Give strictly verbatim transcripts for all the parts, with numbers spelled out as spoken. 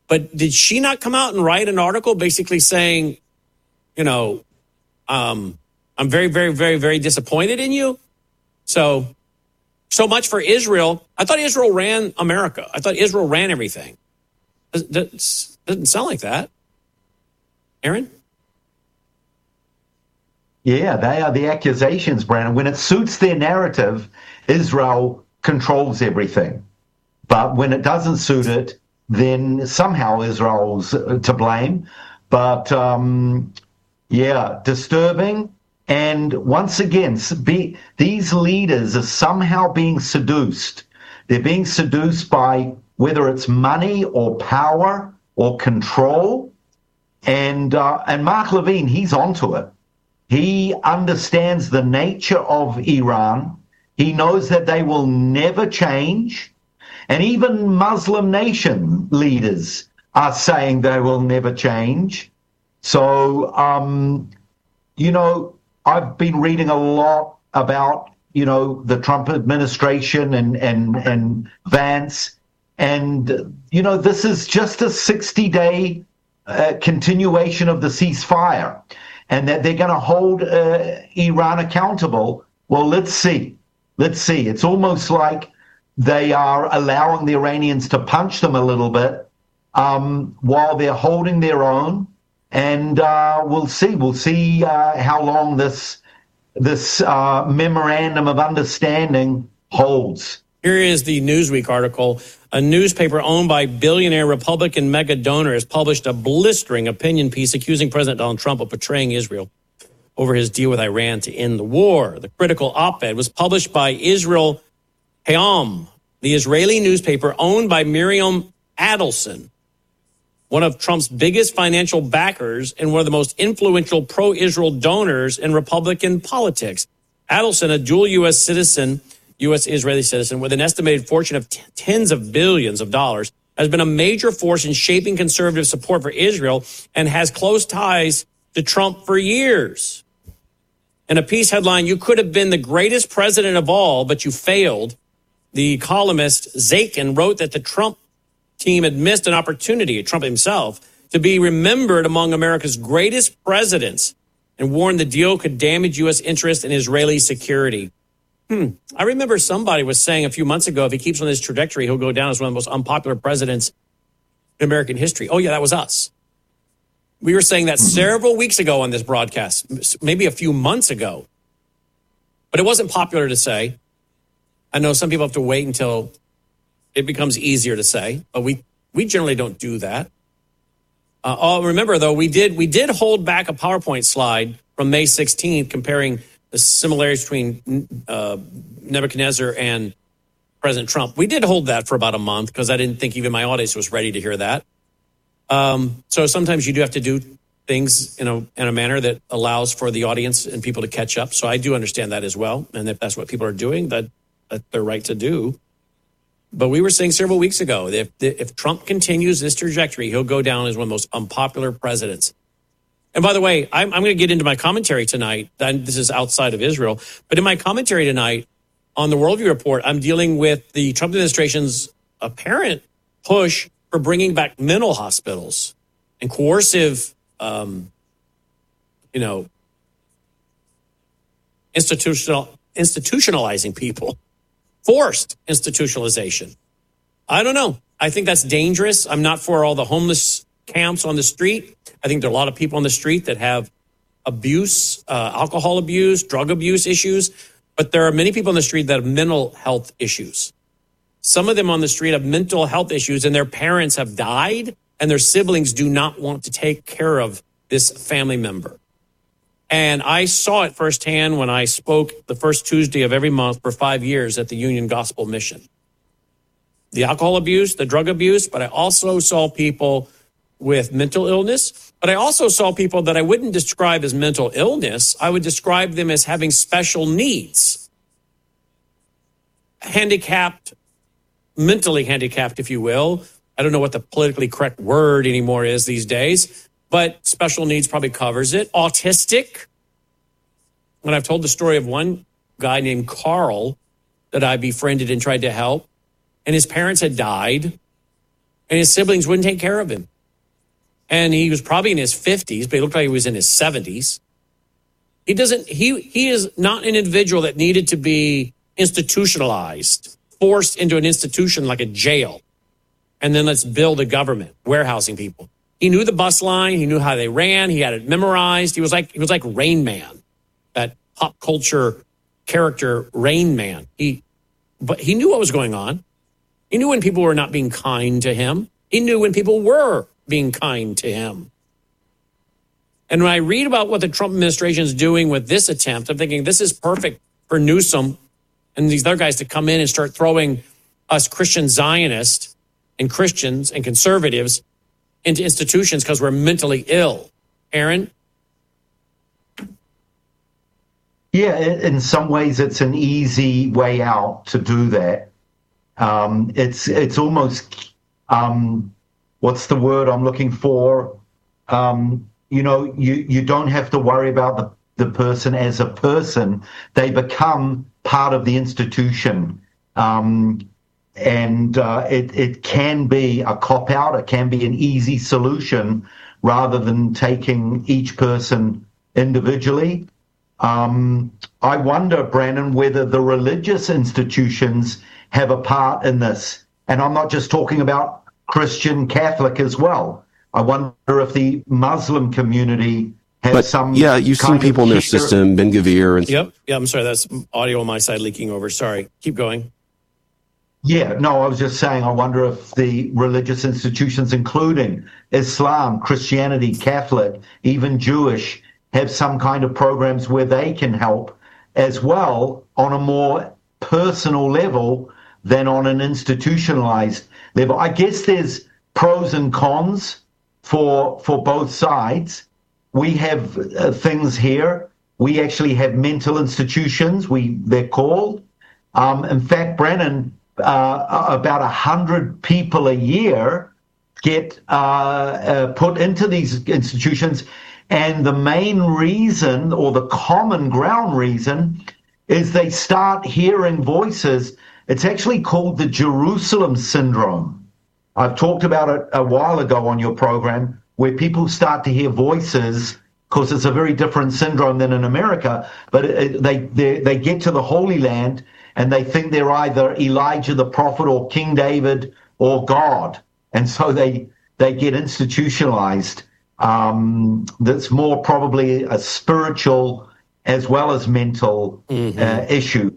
But did she not come out and write an article basically saying, you know, um, I'm very, very, very, very disappointed in you? So, so much for Israel. I thought Israel ran America. I thought Israel ran everything. It doesn't sound like that. Aaron? Yeah, they are the accusations, Brandon. When it suits their narrative, Israel controls everything. But when it doesn't suit it, then somehow Israel's to blame. But, um, yeah, disturbing. And once again, be, these leaders are somehow being seduced. They're being seduced by whether it's money or power or control. And, uh, and Mark Levine, he's onto it. He understands the nature of Iran. He knows that they will never change. And even Muslim nation leaders are saying they will never change. So, um, you know, I've been reading a lot about, you know, the Trump administration and, and, and Vance. And, you know, this is just a sixty-day uh, continuation of the ceasefire. And that they're going to hold uh, Iran accountable. Well, let's see. Let's see. It's almost like they are allowing the Iranians to punch them a little bit um, while they're holding their own. And uh, we'll see. We'll see uh, how long this this uh, memorandum of understanding holds. Here is the Newsweek article. A newspaper owned by billionaire Republican mega donors published a blistering opinion piece accusing President Donald Trump of betraying Israel over his deal with Iran to end the war. The critical op-ed was published by Israel Hayom, the Israeli newspaper owned by Miriam Adelson, one of Trump's biggest financial backers and one of the most influential pro-Israel donors in Republican politics. Adelson, a dual U S citizen, U S Israeli citizen with an estimated fortune of t- tens of billions of dollars, has been a major force in shaping conservative support for Israel and has close ties to Trump for years. In a piece headline, "You could have been the greatest president of all, but you failed," the columnist Zakin wrote that the Trump team had missed an opportunity, Trump himself, to be remembered among America's greatest presidents, and warned the deal could damage U S interest in Israeli security. Hmm. I remember somebody was saying a few months ago, if he keeps on this trajectory, he'll go down as one of the most unpopular presidents in American history. Oh, yeah, that was us. We were saying that several weeks ago on this broadcast, maybe a few months ago. But it wasn't popular to say. I know some people have to wait until it becomes easier to say, but we, we generally don't do that. Uh, oh, remember, though, we did we did hold back a PowerPoint slide from May sixteenth comparing the similarities between uh, Nebuchadnezzar and President Trump. We did hold that for about a month because I didn't think even my audience was ready to hear that. Um, so sometimes you do have to do things in a in a manner that allows for the audience and people to catch up. So I do understand that as well. And if that's what people are doing, that that's their right to do. But we were saying several weeks ago, that if, if Trump continues this trajectory, he'll go down as one of the most unpopular presidents. And by the way, I'm, I'm going to get into my commentary tonight. This is outside of Israel. But in my commentary tonight on the Worldview Report, I'm dealing with the Trump administration's apparent push for bringing back mental hospitals and coercive, um, you know, institutional institutionalizing people, forced institutionalization. I don't know. I think that's dangerous. I'm not for all the homeless camps on the street. I think there are a lot of people on the street that have abuse, uh, alcohol abuse, drug abuse issues, but there are many people on the street that have mental health issues. Some of them on the street have mental health issues and their parents have died and their siblings do not want to take care of this family member. And I saw it firsthand when I spoke the first Tuesday of every month for five years at the Union Gospel Mission. The alcohol abuse, the drug abuse, but I also saw people with mental illness, but I also saw people that I wouldn't describe as mental illness. I would describe them as having special needs, handicapped, mentally handicapped, if you will. I don't know what the politically correct word anymore is these days, but special needs probably covers it. Autistic. When I've told the story of one guy named Carl that I befriended and tried to help, and his parents had died, and his siblings wouldn't take care of him. And he was probably in his fifties, but he looked like he was in his seventies. He doesn't, he, he is not an individual that needed to be institutionalized, forced into an institution like a jail. And then let's build a government, warehousing people. He knew the bus line. He knew how they ran. He had it memorized. He was like, he was like Rain Man, that pop culture character Rain Man. He, but he knew what was going on. He knew when people were not being kind to him. He knew when people were being kind to him. And when I read about what the Trump administration is doing with this attempt, I'm thinking this is perfect for Newsom and these other guys to come in and start throwing us Christian Zionists and Christians and conservatives into institutions because we're mentally ill. Aaron? Yeah, in some ways it's an easy way out to do that. Um, it's it's almost, um, what's the word I'm looking for? Um, you know, you, you don't have to worry about the, the person as a person. They become part of the institution. Um, and uh, it, it can be a cop-out. It can be an easy solution rather than taking each person individually. Um, I wonder, Brandon, whether the religious institutions have a part in this. And I'm not just talking about Christian Catholic as well. I wonder if the Muslim community has but, some. Yeah, you've seen people in their heater. system, Ben Gvir. And yep. Yeah, I'm sorry. That's audio on my side leaking over. Sorry. Keep going. Yeah, no, I was just saying, I wonder if the religious institutions, including Islam, Christianity, Catholic, even Jewish, have some kind of programs where they can help as well on a more personal level than on an institutionalized level. I guess there's pros and cons for for both sides. We have uh, things here. We actually have mental institutions, we they're called. Um, in fact, Brennan, uh, about one hundred people a year get uh, uh, put into these institutions. And the main reason, or the common ground reason, is they start hearing voices. It's actually called the Jerusalem syndrome. I've talked about it a while ago on your program, where people start to hear voices, because it's a very different syndrome than in America, but it, they, they they get to the Holy Land and they think they're either Elijah the prophet or King David or God. And so they, they get institutionalized. Um, that's more probably a spiritual as well as mental mm-hmm. uh, issue.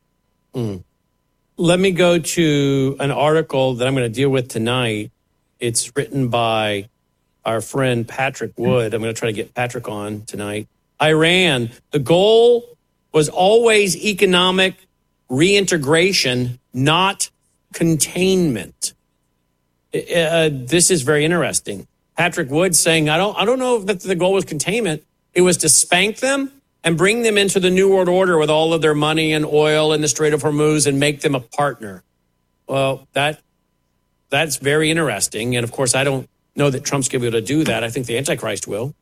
Mm. Let me go to an article that I'm going to deal with tonight. It's written by our friend Patrick Wood. I'm going to try to get Patrick on tonight. Iran, the goal was always economic reintegration, not containment. Uh, this is very interesting. Patrick Wood saying, I don't I don't know if the goal was containment. It was to spank them and bring them into the New World Order with all of their money and oil in the Strait of Hormuz and make them a partner. Well, that that's very interesting. And, of course, I don't know that Trump's going to be able to do that. I think the Antichrist will.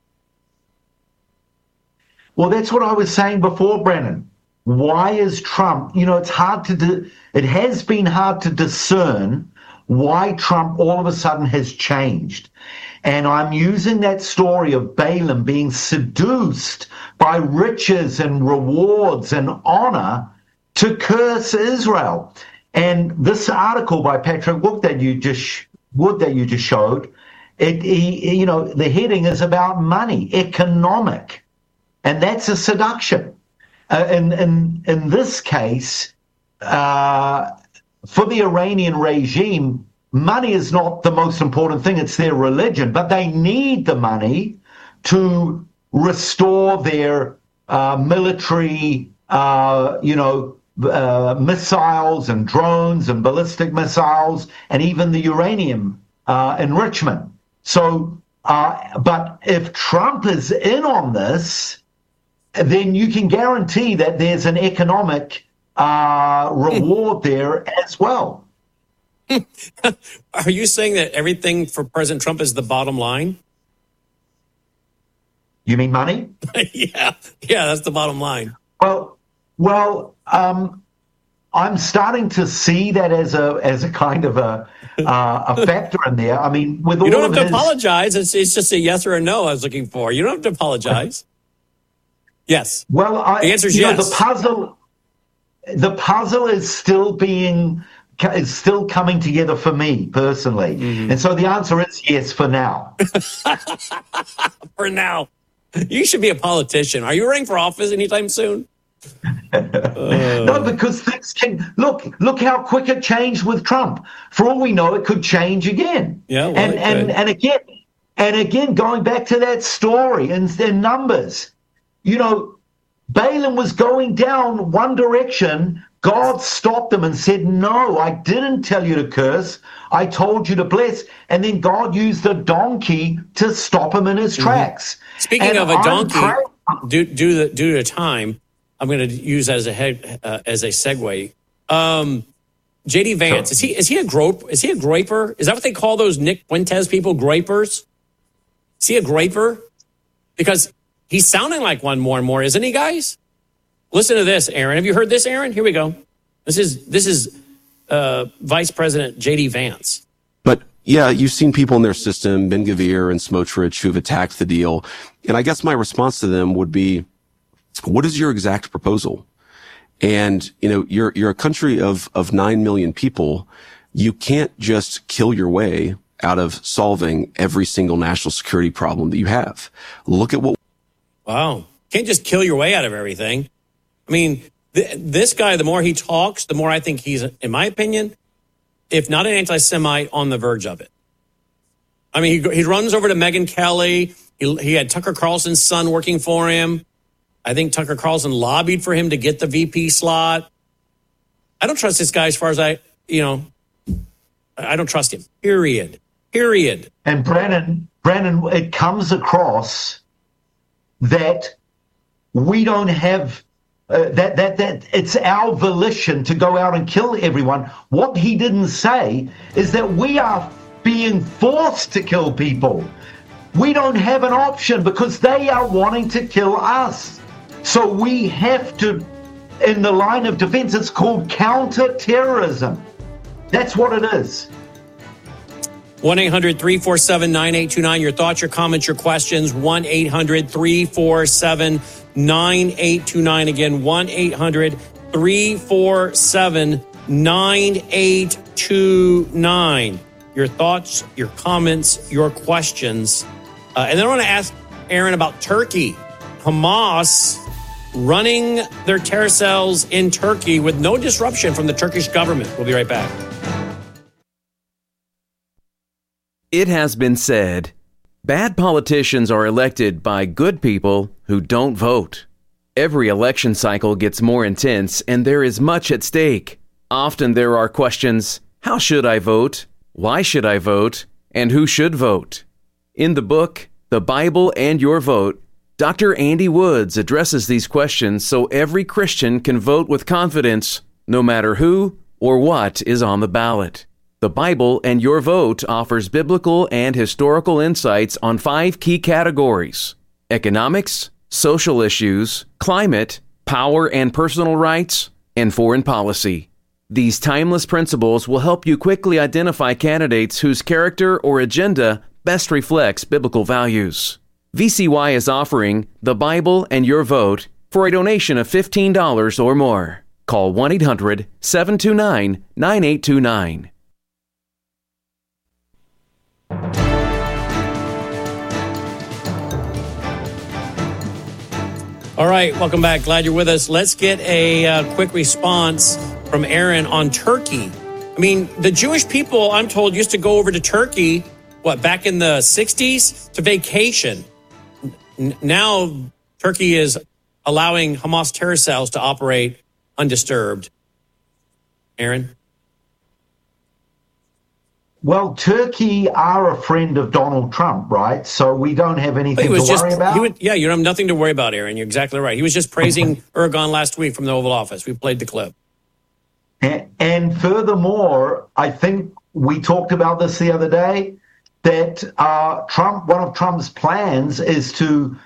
Well, that's what I was saying before, Brennan. Why is Trump, you know, it's hard to, do, it has been hard to discern why Trump all of a sudden has changed. And I'm using that story of Balaam being seduced by riches and rewards and honor to curse Israel. And this article by Patrick Wood that you just Wood that you just showed, it he, you know the heading is about money, economic, and that's a seduction. Uh, in in in this case, uh, for the Iranian regime, money is not the most important thing. It's their religion, but they need the money to restore their uh, military, uh, you know, uh, missiles and drones and ballistic missiles, and even the uranium uh, enrichment. So, uh, but if Trump is in on this, then you can guarantee that there's an economic uh, reward there as well. Are you saying that everything for President Trump is the bottom line? You mean money? yeah, yeah, that's the bottom line. Well, well, um, I'm starting to see that as a as a kind of a uh, a factor in there. I mean, with all you don't of have to his, apologize. It's, it's just a yes or a no I was looking for. You don't have to apologize. Yes. Well, I, the answer is you yes. know, the puzzle, the puzzle is still being is still coming together for me personally, mm-hmm. and so the answer is yes for now. For now, you should be a politician. Are you running for office anytime soon? uh, no, because things can look. Look how quick it changed with Trump. For all we know, it could change again. Yeah, well, and and and again, and again, going back to that story and their numbers. You know, Balaam was going down one direction. God stopped him and said, "No, I didn't tell you to curse. I told you to bless." And then God used a donkey to stop him in his mm-hmm. tracks. Speaking and of a donkey, proud- due, due, the, due to time. I'm going to use that as a head, uh, as a segue. Um, J D Vance, is he is he a grope? Is he a graper? Is that what they call those Nick Fuentes people, grapers? Is he a graper? Because he's sounding like one more and more, isn't he, guys? Listen to this, Aaron. Have you heard this, Aaron? Here we go. This is this is uh, Vice President J D Vance. But yeah, you've seen people in their system, Ben Gvir and Smotrich, who've attacked the deal, and I guess my response to them would be, what is your exact proposal? And, you know, you're, you're a country of, of nine million people. You can't just kill your way out of solving every single national security problem that you have. Look at what. Wow. Can't just kill your way out of everything. I mean, th- this guy, the more he talks, the more I think he's, in my opinion, if not an anti-Semite, on the verge of it. I mean, he, he runs over to Megyn Kelly. He, he had Tucker Carlson's son working for him. I think Tucker Carlson lobbied for him to get the V P slot. I don't trust this guy as far as I, you know, I don't trust him, period, period. And Brandon, Brandon, it comes across that we don't have, uh, that, that, that it's our volition to go out and kill everyone. What he didn't say is that we are being forced to kill people. We don't have an option because they are wanting to kill us. So we have to, in the line of defense, it's called counterterrorism. That's what it is. one eight hundred three four seven nine eight two nine. Your thoughts, your comments, your questions. one eight hundred three four seven nine eight two nine. Again, one eight hundred three four seven nine eight two nine. Your thoughts, your comments, your questions. Uh, and then I want to ask Aaron about Turkey. Hamas running their terror cells in Turkey with no disruption from the Turkish government. We'll be right back. It has been said, bad politicians are elected by good people who don't vote. Every election cycle gets more intense and there is much at stake. Often there are questions, how should I vote? Why should I vote? And who should vote? In the book, The Bible and Your Vote, Doctor Andy Woods addresses these questions so every Christian can vote with confidence, no matter who or what is on the ballot. The Bible and Your Vote offers biblical and historical insights on five key categories: economics, social issues, climate, power and personal rights, and foreign policy. These timeless principles will help you quickly identify candidates whose character or agenda best reflects biblical values. V C Y is offering The Bible and Your Vote for a donation of fifteen dollars or more. Call one eight hundred seven two nine nine eight two nine. All right, welcome back. Glad you're with us. Let's get a uh, quick response from Aaron on Turkey. I mean, the Jewish people, I'm told, used to go over to Turkey, what, back in the sixties to vacation. N- now, Turkey is allowing Hamas terror cells to operate undisturbed. Aaron? Well, Turkey are a friend of Donald Trump, right? So we don't have anything to just, worry about. He would, yeah, you have nothing to worry about, Aaron. You're exactly right. He was just praising Erdogan last week from the Oval Office. We played the clip. And, and furthermore, I think we talked about this the other day, that uh, Trump, one of Trump's plans is to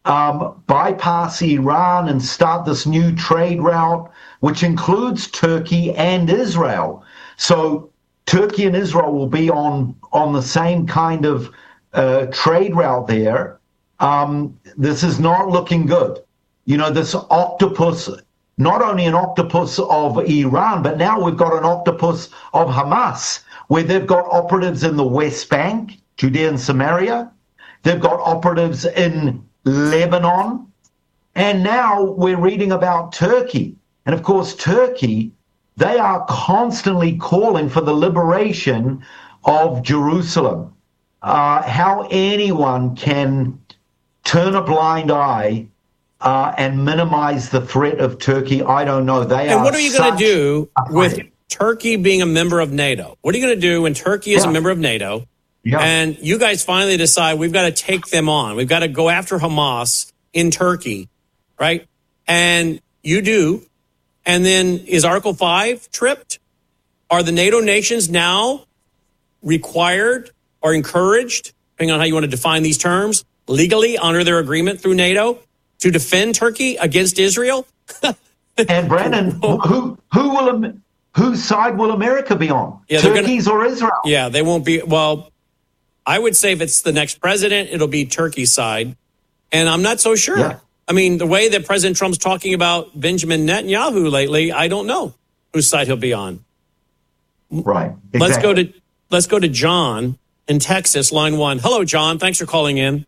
um, bypass Iran and start this new trade route, which includes Turkey and Israel. So Turkey and Israel will be on, on the same kind of uh, trade route there. Um, this is not looking good. You know, this octopus, not only an octopus of Iran, but now we've got an octopus of Hamas, where they've got operatives in the West Bank, Judea and Samaria. They've got operatives in Lebanon. And now we're reading about Turkey. And of course, Turkey, they are constantly calling for the liberation of Jerusalem. Uh, how anyone can turn a blind eye uh, and minimize the threat of Turkey, I don't know. They and are what are you going to do with Turkey being a member of NATO? What are you going to do when Turkey is yeah. a member of NATO? Yeah. And you guys finally decide we've got to take them on. We've got to go after Hamas in Turkey, right? And you do. And then is Article five tripped? Are the NATO nations now required or encouraged, depending on how you want to define these terms, legally under their agreement through NATO to defend Turkey against Israel? And Brandon, who who will whose side will America be on? Yeah, Turkey's gonna, or Israel? Yeah, they won't be. Well, I would say if it's the next president, it'll be Turkey's side. And I'm not so sure. Yeah. I mean, the way that President Trump's talking about Benjamin Netanyahu lately, I don't know whose side he'll be on. Right. Exactly. Let's go to let's go to John in Texas, line one. Hello, John. Thanks for calling in.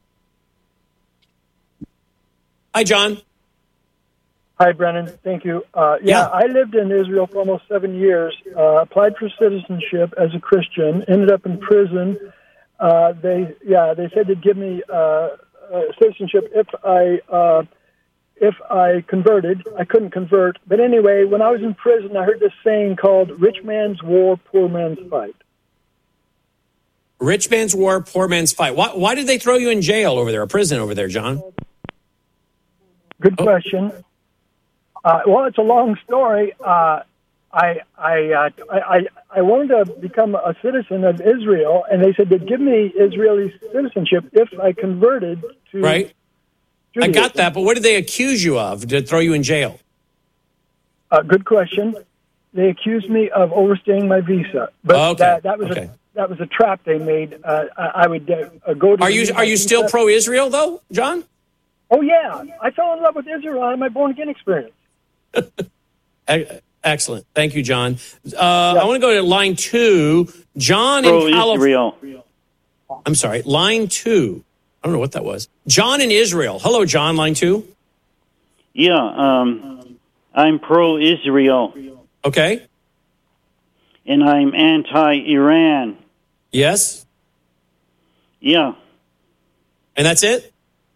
Hi, John. Hi, Brennan. Thank you. Uh, yeah, yeah, I lived in Israel for almost seven years, uh, applied for citizenship as a Christian, ended up in prison. Uh, they, yeah, they said they'd give me uh, uh, citizenship if I uh, if I converted. I couldn't convert. But anyway, when I was in prison, I heard this saying called rich man's war, poor man's fight. Rich man's war, poor man's fight. Why, why did they throw you in jail over there, a prison over there, John? Good question. Uh, well, it's a long story. Uh, I I, uh, I I wanted to become a citizen of Israel, and they said they'd give me Israeli citizenship if I converted to right. Judaism. I got that, but what did they accuse you of to throw you in jail? Uh, good question. They accused me of overstaying my visa, but okay. that, that was okay. a that was a trap they made. Uh, I, I would uh, go to. Are you are you still pro-Israel though, John? Oh yeah, I fell in love with Israel on my born again experience. Excellent. Thank you, John. Uh, yeah. I want to go to line two. John in California. I'm sorry, line two. I don't know what that was. John in Israel. Hello, John, line two. Yeah, um, I'm pro-Israel. Okay. And I'm anti-Iran. Yes. Yeah. And that's it?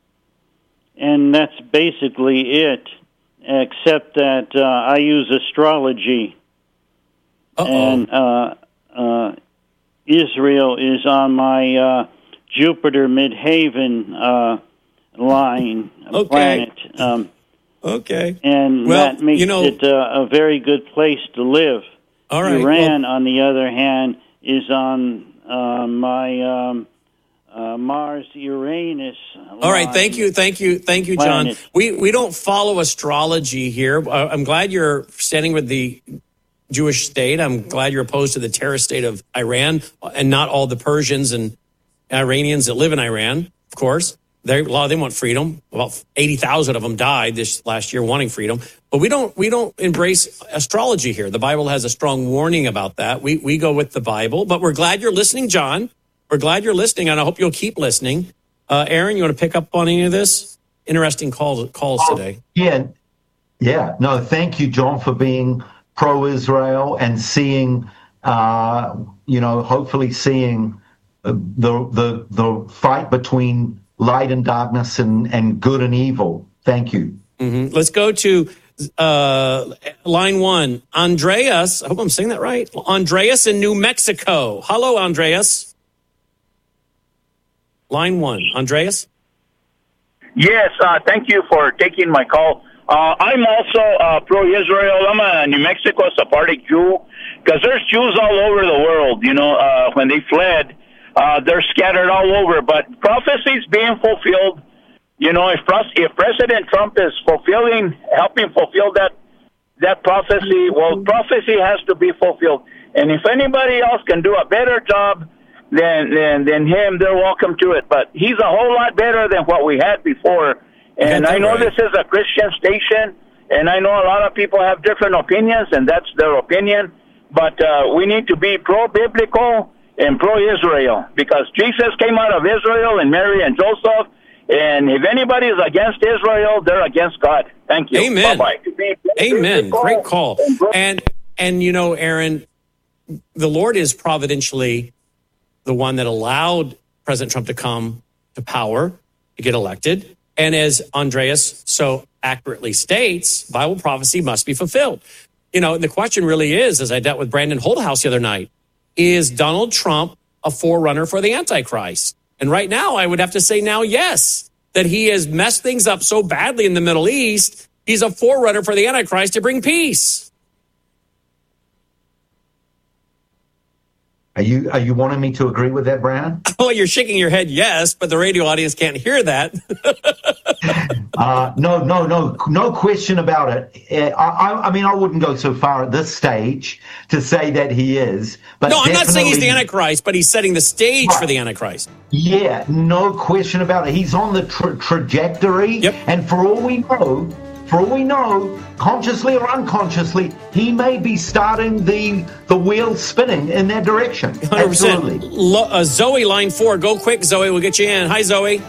And that's basically it. Except that uh, I use astrology. Uh-oh. And uh, uh, Israel is on my uh, Jupiter Midhaven uh, line, okay. planet. Um, okay. And well, that makes you know, it uh, a very good place to live. All right. Iran, well, on the other hand, is on uh, my... Um, Uh, Mars, Uranus. All right, thank you, thank you, thank you, John. We we don't follow astrology here. Uh, I'm glad you're standing with the Jewish state. I'm glad you're opposed to the terrorist state of Iran and not all the Persians and Iranians that live in Iran. Of course, they a lot of them want freedom. About eighty thousand of them died this last year wanting freedom. But we don't we don't embrace astrology here. The Bible has a strong warning about that. We we go with the Bible. But we're glad you're listening, John. We're glad you're listening, and I hope you'll keep listening. Uh, Aaron, you want to pick up on any of this? Interesting calls, calls oh, today. Yeah. Yeah. No, thank you, John, for being pro-Israel and seeing, uh, you know, hopefully seeing uh, the, the, the fight between light and darkness and, and good and evil. Thank you. Mm-hmm. Let's go to uh, line one. Andreas, I hope I'm saying that right. Andreas in New Mexico. Hello, Andreas. Line one, Andreas? Yes, uh, thank you for taking my call. Uh, I'm also uh, pro-Israel. I'm a New Mexico Sephardic Jew because there's Jews all over the world. You know, uh, when they fled, uh, they're scattered all over. But prophecies being fulfilled You know, if if President Trump is fulfilling, helping fulfill that that prophecy, well, prophecy has to be fulfilled. And if anybody else can do a better job than than, than him, they're welcome to it. But he's a whole lot better than what we had before. And I know right. This is a Christian station, and I know a lot of people have different opinions, and that's their opinion. But uh, we need to be pro-biblical and pro-Israel, because Jesus came out of Israel and Mary and Joseph. And if anybody is against Israel, they're against God. Thank you. Amen. Bye-bye. Amen. Great call. And, and you know, Aaron, the Lord is providentially the one that allowed President Trump to come to power, to get elected. And as Andreas so accurately states, Bible prophecy must be fulfilled. You know, the question really is, as I dealt with Brandon Holdhouse the other night, is Donald Trump a forerunner for the Antichrist? And right now, I would have to say now, yes, that he has messed things up so badly in the Middle East. He's a forerunner for the Antichrist to bring peace. Are you are you wanting me to agree with that, Brandon? Oh, you're shaking your head, yes, but the radio audience can't hear that. uh, no, no, no, no question about it. I, I, I mean, I wouldn't go so far at this stage to say that he is. But no, I'm not saying he's the Antichrist, but he's setting the stage right. for the Antichrist. Yeah, no question about it. He's on the tra- trajectory, yep. And for all we know, for all we know, consciously or unconsciously, he may be starting the the wheel spinning in that direction. one hundred percent. Absolutely. Lo- uh, Zoe, line four. Go quick, Zoe. We'll get you in. Hi, Zoe.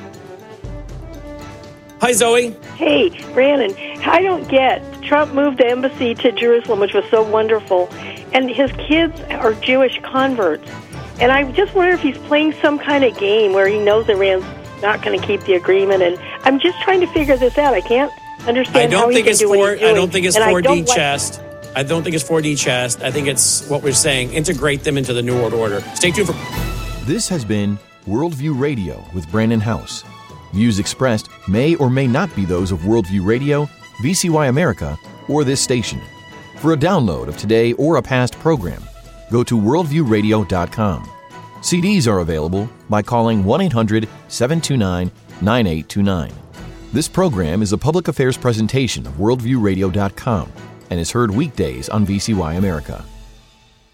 Hi, Zoe. Hey, Brandon. I don't get, Trump moved the embassy to Jerusalem, which was so wonderful, and his kids are Jewish converts. And I just wonder if he's playing some kind of game where he knows Iran's not going to keep the agreement. And I'm just trying to figure this out. I can't understand I don't how think he it's can do for, what he's doing. I don't think it's and four D like- chest. I don't think it's four D chest. I think it's what we're saying. Integrate them into the New World Order. Stay tuned for... This has been Worldview Radio with Brandon House. Views expressed may or may not be those of Worldview Radio, V C Y America, or this station. For a download of today or a past program, go to worldview radio dot com. C Ds are available by calling one eight hundred seven two nine nine eight two nine. This program is a public affairs presentation of worldview radio dot com and is heard weekdays on V C Y America.